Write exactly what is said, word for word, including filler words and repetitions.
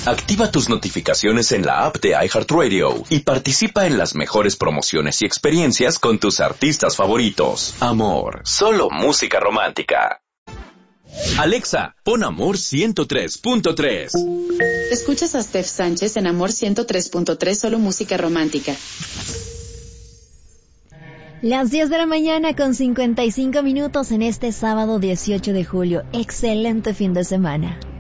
Activa tus notificaciones en la app de iHeartRadio y participa en las mejores promociones y experiencias con tus artistas favoritos. Amor, solo música romántica. Alexa, pon Amor ciento tres punto tres. Escuchas a Steph Sánchez en Amor ciento tres punto tres, solo música romántica. Las diez de la mañana con cincuenta y cinco minutos en este sábado dieciocho de julio. Excelente fin de semana.